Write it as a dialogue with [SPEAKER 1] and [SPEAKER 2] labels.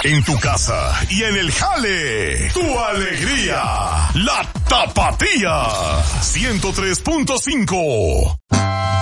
[SPEAKER 1] En tu casa y en el jale. Tu alegría. La Tapatía. 103.5.